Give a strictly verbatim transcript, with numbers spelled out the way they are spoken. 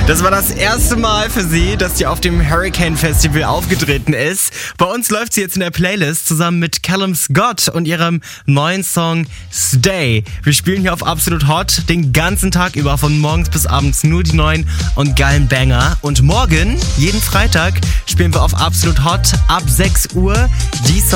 Das war das erste Mal für sie, dass sie auf dem Hurricane Festival aufgetreten ist. Bei uns läuft sie jetzt in der Playlist zusammen mit Callum Scott und ihrem neuen Song Stay. Wir spielen hier auf Absolut Hot den ganzen Tag über, von morgens bis abends nur die neuen und geilen Banger. Und morgen, jeden Freitag, spielen wir auf Absolut Hot ab sechs Uhr die Songs